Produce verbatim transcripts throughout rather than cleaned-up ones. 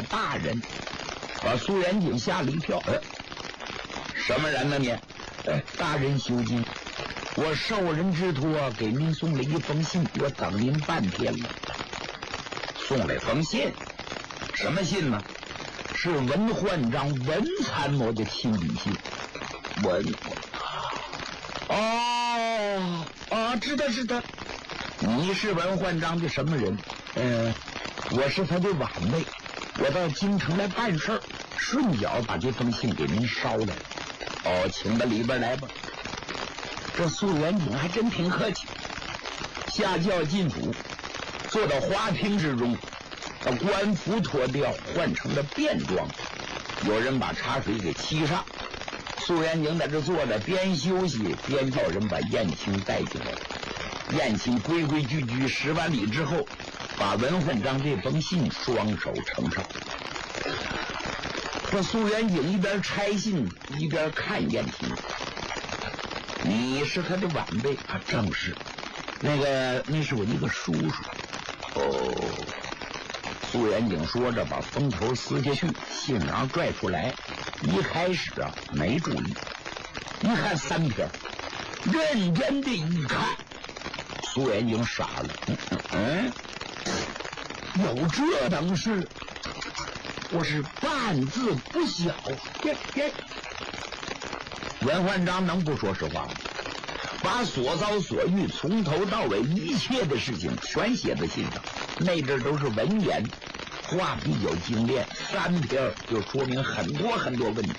大人，把苏元景吓了一跳。哎，什么人呢你？哎，大人休惊，我受人之托给您送了一封信，我等您半天了。送了封信？什么信呢？是文焕章文参谋的亲笔信。文哦啊，知道知道。你是文焕章的什么人？呃，我是他的晚辈，我到京城来办事儿，顺脚把这封信给您捎来。哦，请到里边来吧。这苏元景还真挺客气，下轿进府，坐到花厅之中，把官服脱掉，换成了便装。有人把茶水给沏上，苏元景在这坐着，边休息边叫人把燕青带进来。燕青规规矩矩十万里之后，把文焕章这封信双手呈上。这苏元景一边拆信一边看燕青。你是他的晚辈啊？正是。那个那是我一个叔叔。哦。苏元景说着把封头撕下去，信囊拽出来，一开始啊没注意，一看三篇，认真的一看，苏元景傻了。嗯，有这等事？我是半字不晓。别别，文焕章能不说实话吗？把所遭所遇从头到尾一切的事情全写在信上，那阵都是文言，话比较精炼，三篇就说明很多很多问题。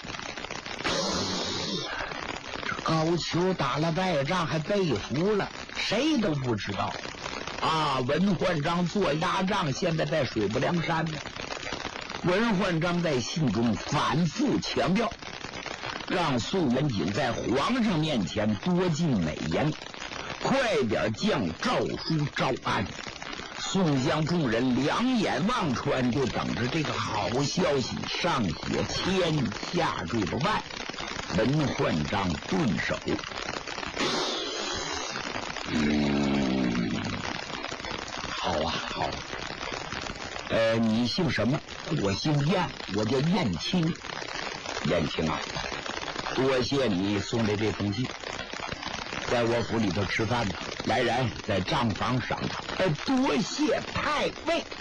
这高俅打了败仗还被俘了，谁都不知道啊。文焕章做压仗，现在在水泊梁山呢。文焕章在信中反复强调，让苏元景在皇上面前多尽美言，快点将诏书招安。宋江众人两眼望穿，就等着这个好消息，上写千，下坠个万。文焕章顿首，嗯，好啊好啊。呃，你姓什么？我姓燕，我叫燕青。燕青啊，多谢你送的这封信，在我府里头吃饭，来人，在账房赏他。呃，多谢太尉。